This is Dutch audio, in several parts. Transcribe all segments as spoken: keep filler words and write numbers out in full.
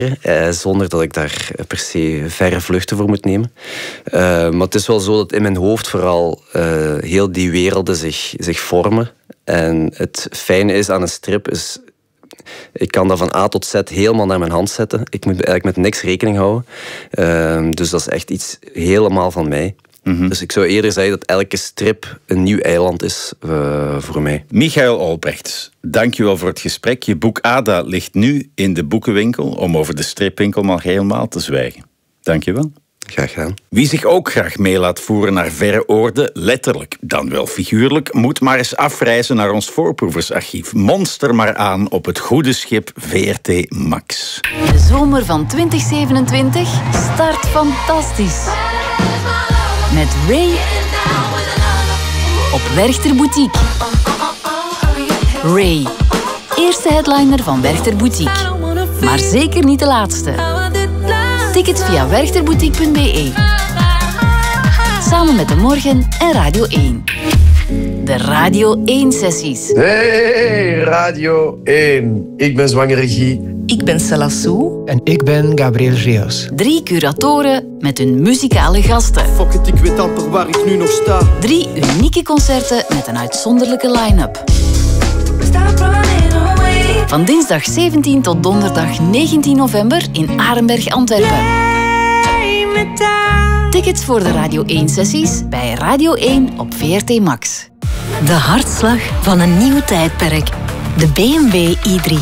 Uh, zonder dat ik daar per se verre vluchten voor moet nemen. Uh, maar het is wel zo dat in mijn hoofd vooral uh, heel die werelden zich, zich vormen. En het fijne is aan een strip is... Ik kan dat van A tot Z helemaal naar mijn hand zetten. Ik moet eigenlijk met niks rekening houden. Uh, dus dat is echt iets helemaal van mij. Mm-hmm. Dus ik zou eerder zeggen dat elke strip een nieuw eiland is uh, voor mij. Michael Olbrechts, dankjewel voor het gesprek. Je boek Ada ligt nu in de boekenwinkel, om over de stripwinkel maar helemaal te zwijgen. Dankjewel. Graag gedaan. Wie zich ook graag mee laat voeren naar verre oorden, letterlijk, dan wel figuurlijk, moet maar eens afreizen naar ons voorproeversarchief. Monster maar aan op het goede schip V R T Max. De zomer van twintig zevenentwintig start fantastisch. Met Ray op Werchter Boutique. Ray, eerste headliner van Werchter Boutique. Maar zeker niet de laatste. Tickets via werchterboutique punt b e. Samen met De Morgen en Radio één. De Radio één-sessies. Hey, Radio één. Ik ben zwangere Guy. Ik ben Salassou. En ik ben Gabriel Rios. Drie curatoren met hun muzikale gasten. Fuck it, ik weet amper waar ik nu nog sta. Drie unieke concerten met een uitzonderlijke line-up. Van dinsdag zeventien tot donderdag negentien november in Arenberg, Antwerpen. Tickets voor de Radio één-sessies bij Radio één op V R T Max. De hartslag van een nieuw tijdperk. De B M W i drie.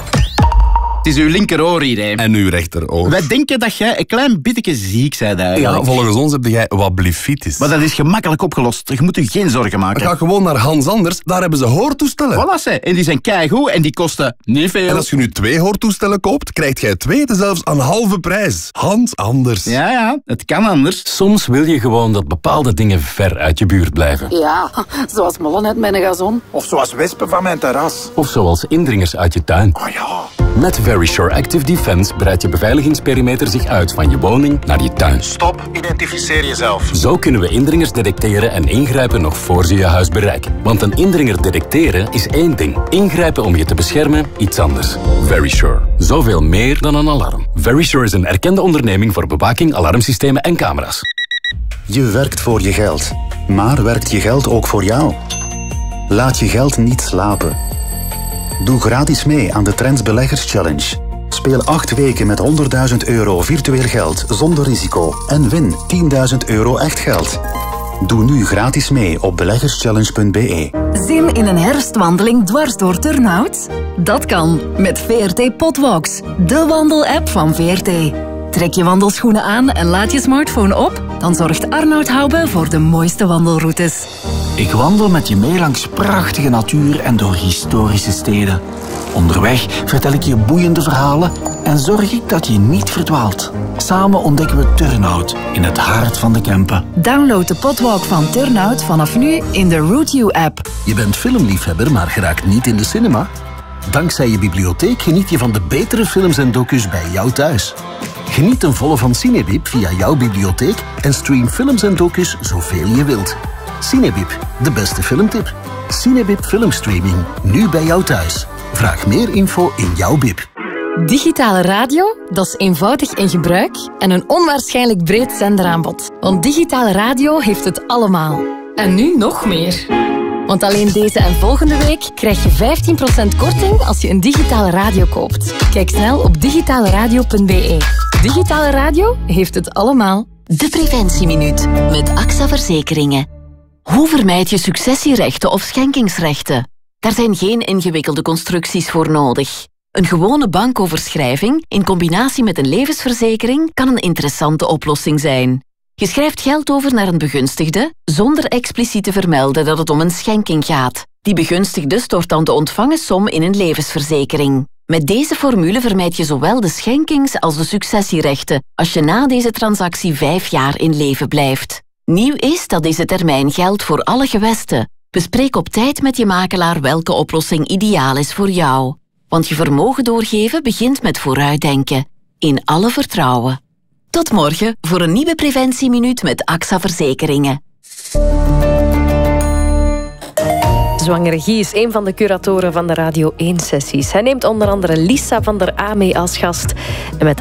Het is uw linkeroor hier, hè. En uw rechteroor. Wij denken dat jij een klein beetje ziek bent eigenlijk. Ja, volgens ons heb jij wat blifitis. Maar dat is gemakkelijk opgelost. Je moet je geen zorgen maken. Ga gewoon naar Hans Anders, daar hebben ze hoortoestellen. Voilà, ze. En die zijn keigoed en die kosten niet veel. En als je nu twee hoortoestellen koopt, krijgt jij twee zelfs aan halve prijs. Hans Anders. Ja, ja, het kan anders. Soms wil je gewoon dat bepaalde dingen ver uit je buurt blijven. Ja, zoals mollen uit mijn gazon. Of zoals wespen van mijn terras. Of zoals indringers uit je tuin. Oh ja. Met Verisure Active Defense breidt je beveiligingsperimeter zich uit van je woning naar je tuin. Stop, identificeer jezelf. Zo kunnen we indringers detecteren en ingrijpen nog voor ze je huis bereiken. Want een indringer detecteren is één ding. Ingrijpen om je te beschermen, iets anders. Verisure. Zoveel meer dan een alarm. Verisure is een erkende onderneming voor bewaking, alarmsystemen en camera's. Je werkt voor je geld. Maar werkt je geld ook voor jou? Laat je geld niet slapen. Doe gratis mee aan de Trends Beleggers Challenge. Speel acht weken met honderdduizend euro virtueel geld zonder risico en win tienduizend euro echt geld. Doe nu gratis mee op beleggerschallenge punt b e. Zin in een herfstwandeling dwars door Turnhout? Dat kan met V R T Potwalks, de wandelapp van V R T. Trek je wandelschoenen aan en laat je smartphone op, dan zorgt Arnoud Hoube voor de mooiste wandelroutes. Ik wandel met je mee langs prachtige natuur en door historische steden. Onderweg vertel ik je boeiende verhalen en zorg ik dat je niet verdwaalt. Samen ontdekken we Turnhout in het hart van de Kempen. Download de Potwalk van Turnhout vanaf nu in de Route You-app. Je bent filmliefhebber, maar geraakt niet in de cinema? Dankzij je bibliotheek geniet je van de betere films en docus bij jou thuis. Geniet ten volle van Cinebib via jouw bibliotheek en stream films en docus zoveel je wilt. Cinebib, de beste filmtip. Cinebib filmstreaming, nu bij jou thuis. Vraag meer info in jouw bib. Digitale radio, dat is eenvoudig in gebruik en een onwaarschijnlijk breed zenderaanbod. Want digitale radio heeft het allemaal. En nu nog meer. Want alleen deze en volgende week krijg je vijftien procent korting als je een digitale radio koopt. Kijk snel op digitale radio punt b e. Digitale radio heeft het allemaal. De Preventieminuut met A X A Verzekeringen. Hoe vermijd je successierechten of schenkingsrechten? Daar zijn geen ingewikkelde constructies voor nodig. Een gewone bankoverschrijving in combinatie met een levensverzekering kan een interessante oplossing zijn. Je schrijft geld over naar een begunstigde zonder expliciet te vermelden dat het om een schenking gaat. Die begunstigde stort dan de ontvangen som in een levensverzekering. Met deze formule vermijd je zowel de schenkings- als de successierechten als je na deze transactie vijf jaar in leven blijft. Nieuw is dat deze termijn geldt voor alle gewesten. Bespreek op tijd met je makelaar welke oplossing ideaal is voor jou. Want je vermogen doorgeven begint met vooruitdenken. In alle vertrouwen. Tot morgen voor een nieuwe Preventieminuut met A X A Verzekeringen. Zwangere Guy is een van de curatoren van de Radio één-sessies. Hij neemt onder andere Lisa van der A mee als gast. En met